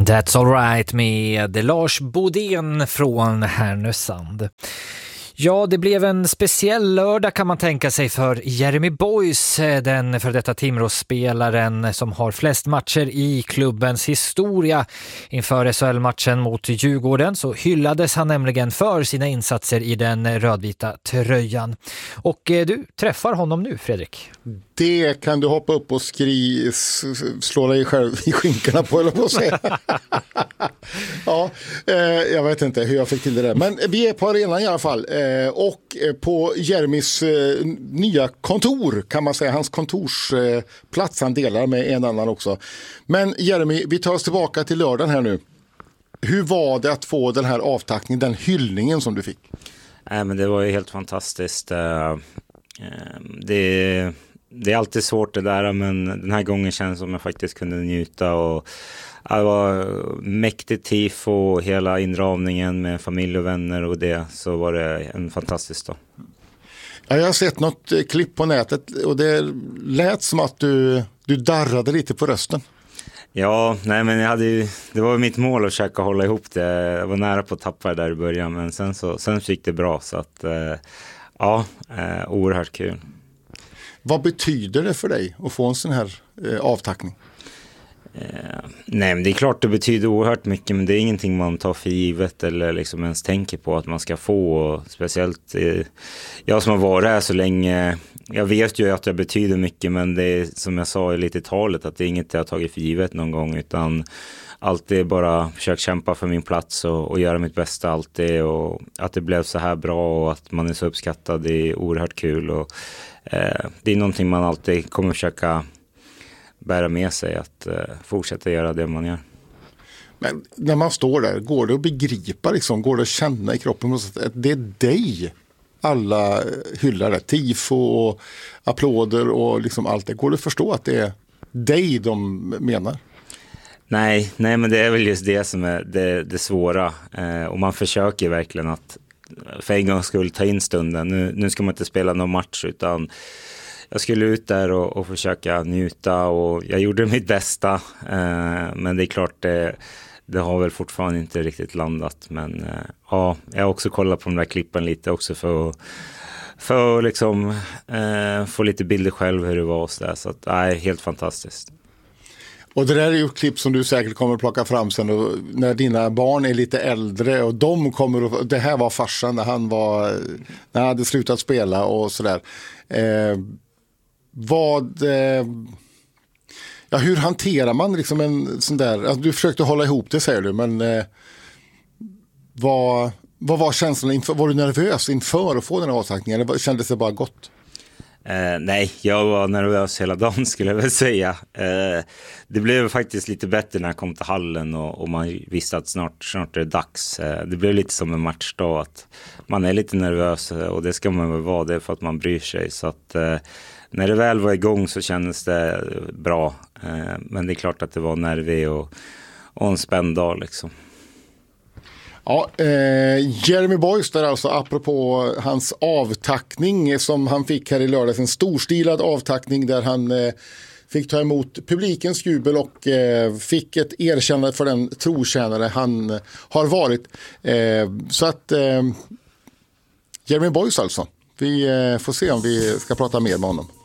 That's all right med Lars Bodén från Härnösand. Ja, det blev en speciell lördag kan man tänka sig för Jeremy Boys, den för detta Timrå-spelaren som har flest matcher i klubbens historia. Inför SHL-matchen mot Djurgården så hyllades han nämligen för sina insatser i den rödvita tröjan. Och du träffar honom nu, Fredrik. Det kan du hoppa upp och slå dig själv i skinkorna på, eller på att säga. Ja, jag vet inte hur jag fick till det där. Men vi är på arenan i alla fall. Och på Jeremys nya kontor kan man säga. Hans kontorsplats han delar med en annan också. Men Jeremy, vi tar oss tillbaka till lördagen här nu. Hur var det att få den här avtackningen, den hyllningen som du fick? Men det var ju helt fantastiskt. Det är alltid svårt det där, men den här gången känns som jag faktiskt kunde njuta. Och det var mäktigt tifo och hela inramningen med familj och vänner och det, så var det en fantastisk dag. Ja, jag har sett något klipp på nätet och det lät som att du darrade lite på rösten. Ja, nej, men det var mitt mål att försöka hålla ihop det. Jag var nära på att tappa det där i början, men sen gick det bra, så att oerhört kul. Vad betyder det för dig att få en sån här avtackning? Nej, men det är klart det betyder oerhört mycket, men det är ingenting man tar för givet eller liksom ens tänker på att man ska få. Och speciellt jag som har varit här så länge, jag vet ju att jag betyder mycket, men det är som jag sa lite i talet att det är inget jag har tagit för givet någon gång, utan alltid bara försöka kämpa för min plats och göra mitt bästa alltid, och att det blev så här bra och att man är så uppskattad, det är oerhört kul, och det är någonting man alltid kommer försöka bära med sig, att fortsätta göra det man gör. Men när man står där, går det att begripa liksom, går det att känna i kroppen att det är dig alla hyllar det, tifo och applåder och liksom allt det, går det att förstå att det är dig de menar? Nej, men det är väl just det som är det svåra, och man försöker verkligen att för en gång skulle ta in stunden. Nu ska man inte spela någon match, utan jag skulle ut där och försöka njuta, och jag gjorde mitt bästa, men det är klart det har väl fortfarande inte riktigt landat, men jag har också kollat på de där klippen lite också för att liksom få lite bilder själv hur det var och så att helt fantastiskt. Och det där är ju klipp som du säkert kommer att plocka fram sen, och när dina barn är lite äldre och de kommer det här var farsan när han hade slutat spela och sådär. Hur hanterar man liksom en sån där, alltså du försökte hålla ihop det säger du, men vad var känslan inför, var du nervös inför att få den här avtackningen, eller kändes det bara gott? Nej, jag var nervös hela dagen skulle jag väl säga. Det blev faktiskt lite bättre när jag kom till hallen och man visste att snart är det dags. Det blev lite som en matchdag, att man är lite nervös, och det ska man väl vara, det för att man bryr sig. Så att när det väl var igång så kändes det bra. Men det är klart att det var nervig och en spänd dag liksom. Ja, Jeremy Boys där alltså, apropå hans avtackning som han fick här i lördags, en storstilad avtackning där han fick ta emot publikens jubel och fick ett erkännande för den trotjänare han har varit. Så att Jeremy Boys alltså, vi får se om vi ska prata mer med honom.